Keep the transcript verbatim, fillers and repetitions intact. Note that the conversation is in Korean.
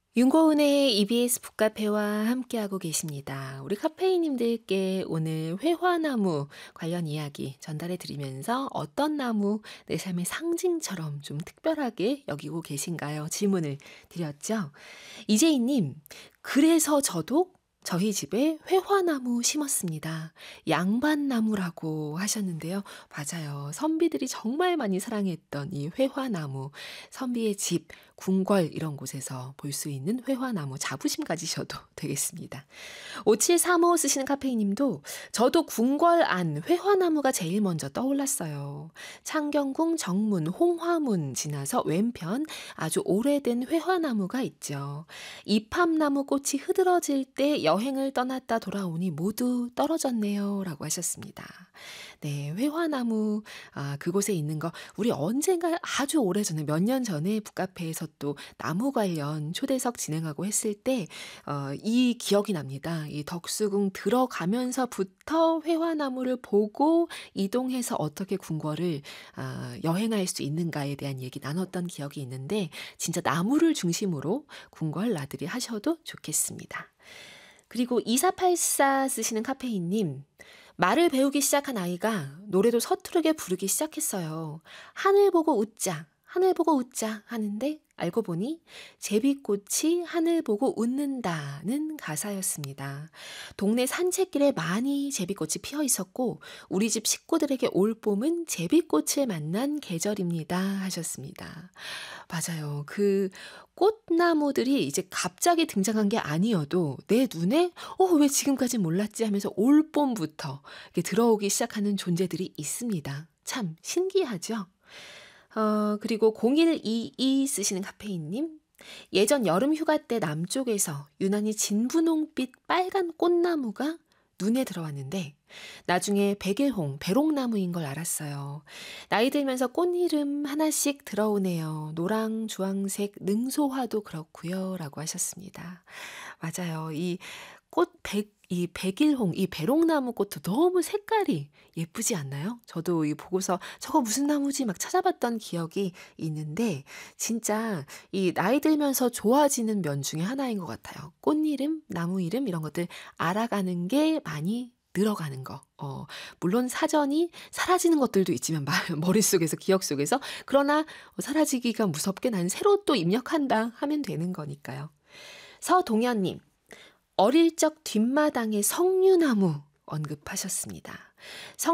윤고은의 이비에스 북카페와 함께하고 계십니다. 우리 카페이님들께 오늘 회화나무 관련 이야기 전달해 드리면서 어떤 나무 내 삶의 상징처럼 좀 특별하게 여기고 계신가요? 질문을 드렸죠. 이재희님, 그래서 저도 저희 집에 회화나무 심었습니다. 양반나무라고 하셨는데요. 맞아요. 선비들이 정말 많이 사랑했던 이 회화나무. 선비의 집, 궁궐 이런 곳에서 볼 수 있는 회화나무 자부심 가지셔도 되겠습니다. 오칠삼오 쓰시는 카페이님도 저도 궁궐 안 회화나무가 제일 먼저 떠올랐어요. 창경궁 정문, 홍화문 지나서 왼편 아주 오래된 회화나무가 있죠. 이팝나무 꽃이 흐드러질 때 여행을 떠났다 돌아오니 모두 떨어졌네요. 라고 하셨습니다. 네, 회화나무 아, 그곳에 있는 거 우리 언젠가 아주 오래전에 몇 년 전에 북카페에서 또 나무 관련 초대석 진행하고 했을 때 어, 이 기억이 납니다. 이 덕수궁 들어가면서부터 회화나무를 보고 이동해서 어떻게 궁궐을 아, 여행할 수 있는가에 대한 얘기 나눴던 기억이 있는데 진짜 나무를 중심으로 궁궐 나들이 하셔도 좋겠습니다. 그리고 이사팔사 쓰시는 카페인님, 말을 배우기 시작한 아이가 노래도 서투르게 부르기 시작했어요. 하늘 보고 웃자, 하늘 보고 웃자 하는데 알고 보니 제비꽃이 하늘 보고 웃는다는 가사였습니다. 동네 산책길에 많이 제비꽃이 피어 있었고 우리 집 식구들에게 올봄은 제비꽃을 만난 계절입니다 하셨습니다. 맞아요. 그 꽃나무들이 이제 갑자기 등장한 게 아니어도 내 눈에 어, 왜 지금까지 몰랐지 하면서 올봄부터 이렇게 들어오기 시작하는 존재들이 있습니다. 참 신기하죠? 어, 그리고 공일이이 쓰시는 카페인님. 예전 여름 휴가 때 남쪽에서 유난히 진분홍빛 빨간 꽃나무가 눈에 들어왔는데 나중에 백일홍, 배롱나무인 걸 알았어요. 나이 들면서 꽃 이름 하나씩 들어오네요. 노랑, 주황색, 능소화도 그렇고요. 라고 하셨습니다. 맞아요. 이 꽃 백, 이 백일홍, 이 배롱나무 꽃도 너무 색깔이 예쁘지 않나요? 저도 이 보고서 저거 무슨 나무지 막 찾아봤던 기억이 있는데 진짜 이 나이 들면서 좋아지는 면 중에 하나인 것 같아요. 꽃 이름, 나무 이름 이런 것들 알아가는 게 많이 늘어가는 거. 어, 물론 사전이 사라지는 것들도 있지만 머릿속에서 기억 속에서 그러나 사라지기가 무섭게 난 새로 또 입력한다 하면 되는 거니까요. 서동현님. 어릴 적 뒷마당에 석류나무 언급하셨습니다.